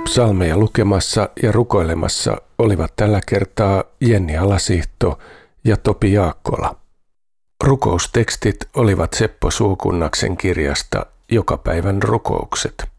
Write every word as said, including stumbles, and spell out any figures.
Psalmeja lukemassa ja rukoilemassa olivat tällä kertaa Jenni Alasihto ja Topi Jaakkola. Rukoustekstit olivat Seppo Suukunnaksen kirjasta Joka päivän rukoukset.